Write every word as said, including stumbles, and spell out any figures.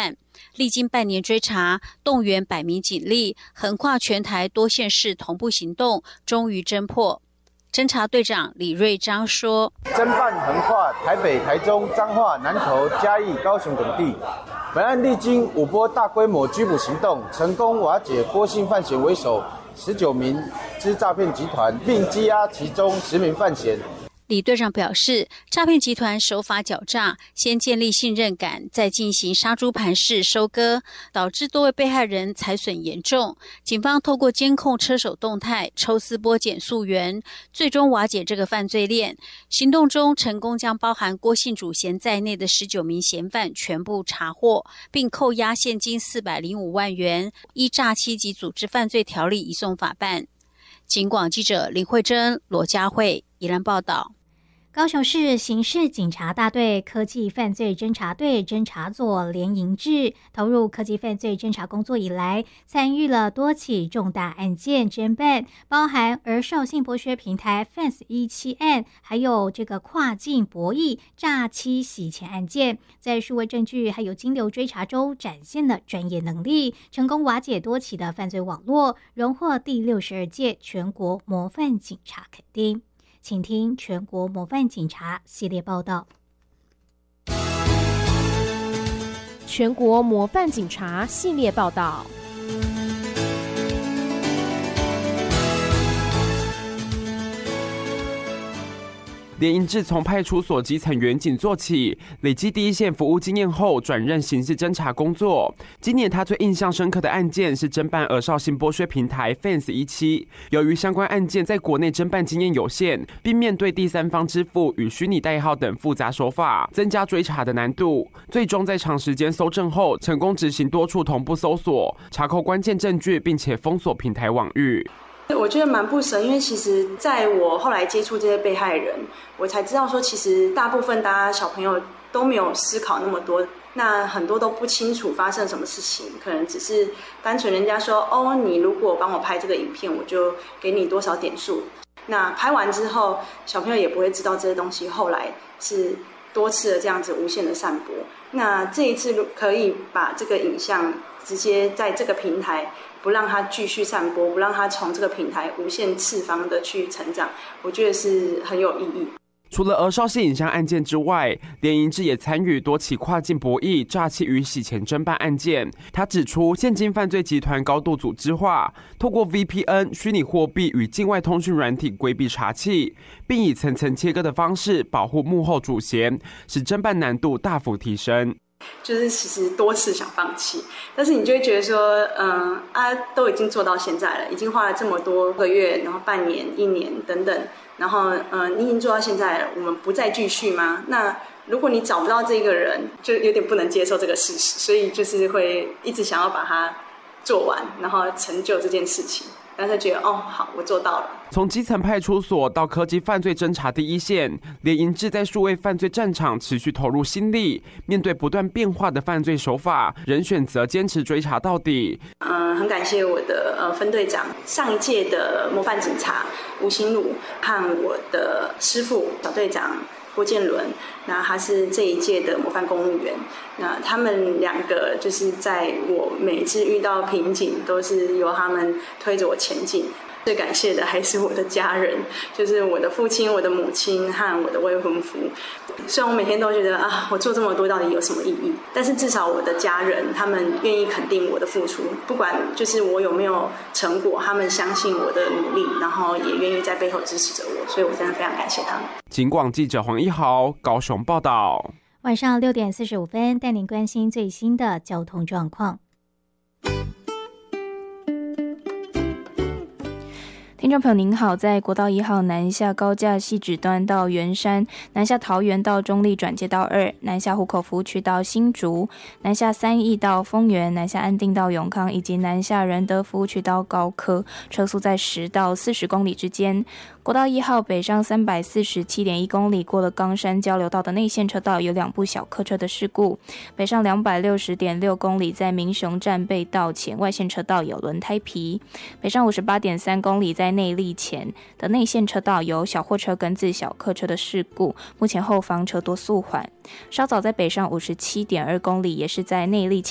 犯。历经半年追查，动员百名警力，横跨全台多县市同步行动，终于侦破。侦查队长李瑞章说：“ 侦办横跨台北、台中、彰化、南投、嘉义、高雄等地，本案历经五波大规模拘捕行动，成功瓦解郭姓犯嫌为首十九名之诈骗集团，并羁押其中十名犯嫌。” 李队长表示，诈骗集团手法狡诈，先建立信任感，再进行杀猪盘式收割，导致多位被害人财损严重。警方透过监控车手动态，抽丝剥茧溯源，最终瓦解这个犯罪链。行动中成功将包含郭姓主嫌在内的十九名嫌犯全部查获，并扣押现金四百零五万元，依诈欺及组织犯罪条例移送法办。警广记者林慧珍、罗佳慧宜兰报道。 高雄市刑事警察大队科技犯罪侦查队侦查组连营制投入科技犯罪侦查工作以来，参与了多起重大案件侦办，包含儿少性剥削平台 F A N S 一七案，还有这个跨境博弈、诈欺洗钱案件，在数位证据还有金流追查中展现了专业能力，成功瓦解多起的犯罪网络，荣获第六十二届全国模范警察肯定。请听全国模范警察系列报道。 全国模范警察系列报道。 连营制从派出所基层员警做起，累积第一线服务经验后，转任刑事侦查工作。今年他最印象深刻的案件是侦办儿少性剥削平台 F A N S 一七。由于相关案件在国内侦办经验有限，并面对第三方支付与虚拟代号等复杂手法，增加追查的难度。最终在长时间搜证后，成功执行多处同步搜索，查扣关键证据，并且封锁平台网域。 我觉得蛮不舍，因为其实在我后来接触这些被害人，我才知道说，其实大部分大家小朋友都没有思考那么多，那很多都不清楚发生什么事情，可能只是单纯人家说，哦，你如果帮我拍这个影片，我就给你多少点数。那拍完之后，小朋友也不会知道这些东西后来是多次的这样子无限的散播。那这一次可以把这个影像直接在这个平台，不让它继续散播，不让它从这个平台无限次方的去成长，我觉得是很有意义。 除了儿少性影像案件之外，连营制也参与多起跨境博弈、诈欺与洗钱侦办案件。他指出，现今犯罪集团高度组织化，透过 V P N、虚拟货币与境外通讯软体规避查缉，并以层层切割的方式保护幕后主嫌，使侦办难度大幅提升。 就是其实多次想放弃，但是你就会觉得说，嗯啊，都已经做到现在了，已经花了这么多个月，然后半年、一年等等，然后嗯，你已经做到现在了，我们不再继续吗？那如果你找不到这个人，就有点不能接受这个事实，所以就是会一直想要把它做完，然后成就这件事情。然后他觉得哦，好，我做到了。 从基层派出所到科技犯罪侦查第一线，连营制在数位犯罪战场持续投入心力，面对不断变化的犯罪手法，仍选择坚持追查到底。 嗯，很感谢我的呃分队长，上一届的模范警察吴新鲁和我的师傅小队长郭建伦，那他是这一届的模范公务员。那他们两个就是在我每一次遇到瓶颈，都是由他们推着我前进。最感谢的还是我的家人，就是我的父亲、我的母亲和我的未婚夫。虽然我每天都觉得啊，我做这么多到底有什么意义？但是至少我的家人他们愿意肯定我的付出，不管就是我有没有成果，他们相信我的努力，然后也愿意在背后支持着我，所以我真的非常感谢他们。 警广记者黄一豪高雄报道。 晚上六点四十五分，带您关心最新的交通状况。 听众朋友您好，在国道一号南下高架汐止段到圆山，南下桃园到中立转接道二，南下湖口服务区到新竹，南下三义到丰原，南下安定到永康，以及南下仁德服务区到高科，车速在十到四十公里之间。国道一号北上三百四十七点一公里，过了冈山交流道的内线车道有两部小客车的事故。北上两百六十点六公里，在民雄站被道前外线车道有轮胎皮。北上五十八点三公里，在内坜前的内线车道有小货车跟自小客车的事故，目前后方车多速缓。稍早在北上五十七点二公里，也是在内坜前